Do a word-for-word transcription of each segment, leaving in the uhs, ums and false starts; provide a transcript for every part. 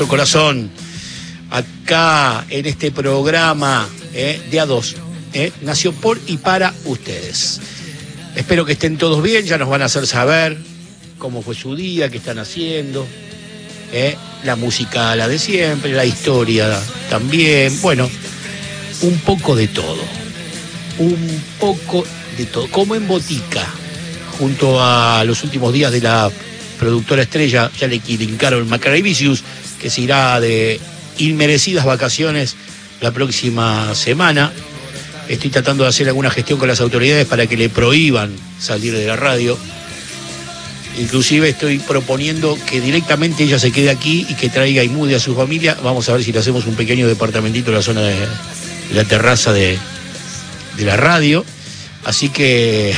Corazón, acá en este programa eh, de A dos, eh, nació por y para ustedes. Espero que estén todos bien, ya nos van a hacer saber cómo fue su día, qué están haciendo, eh, la música, la de siempre, la historia también, bueno, un poco de todo, un poco de todo, como en Botica, junto a los últimos días de la productora estrella, ya le quilincaron Macravicius, que se irá de inmerecidas vacaciones la próxima semana. Estoy tratando de hacer alguna gestión con las autoridades para que le prohíban salir de la radio. Inclusive estoy proponiendo que directamente ella se quede aquí y que traiga a Imude a su familia. Vamos a ver si le hacemos un pequeño departamentito en la zona de, de la terraza de, de la radio. Así que...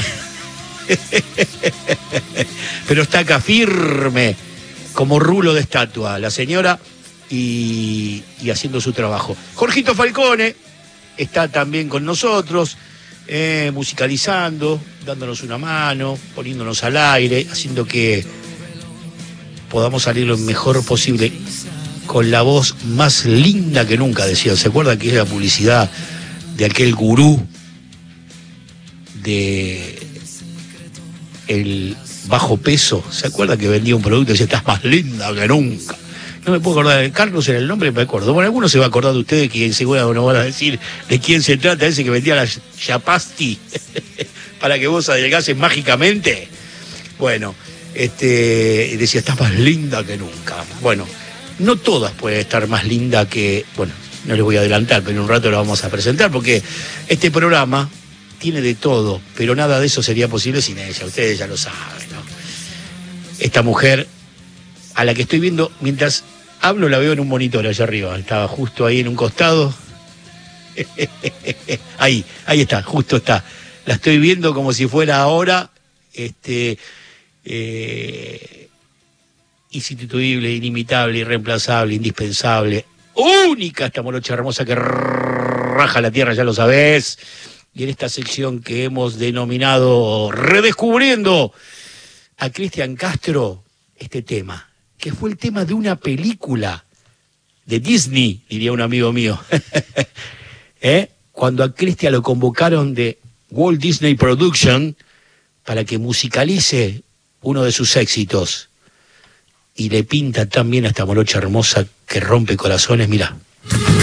pero está acá firme, como rulo de estatua, la señora, y, y haciendo su trabajo. Jorgito Falcone está también con nosotros, eh, musicalizando, dándonos una mano, poniéndonos al aire, haciendo que podamos salir lo mejor posible, con la voz más linda que nunca, decía. ¿Se acuerda que es la publicidad de aquel gurú de el bajo peso? ¿Se acuerda que vendía un producto y decía, estás más linda que nunca? No me puedo acordar, Carlos era el nombre, me acuerdo. Bueno, algunos se va a acordar de ustedes, que seguro nos van a decir de quién se trata, ese que vendía la Yapasti para que vos adelgaces mágicamente. Bueno, este decía, estás más linda que nunca. Bueno, no todas pueden estar más linda que... Bueno, no les voy a adelantar, pero en un rato lo vamos a presentar, porque este programa tiene de todo, pero nada de eso sería posible sin ella, ustedes ya lo saben, ¿no? Esta mujer, a la que estoy viendo, mientras hablo la veo en un monitor allá arriba, estaba justo ahí en un costado, ahí, ahí está, justo está, la estoy viendo como si fuera ahora, este, eh, insustituible, inimitable, irreemplazable, indispensable, única esta morocha hermosa que raja la tierra, ya lo sabés. Y en esta sección que hemos denominado Redescubriendo a Cristian Castro, este tema, que fue el tema de una película de Disney, diría un amigo mío. ¿Eh? Cuando a Cristian lo convocaron de Walt Disney Production para que musicalice uno de sus éxitos. Y le pinta tan bien a esta morocha hermosa que rompe corazones, mirá.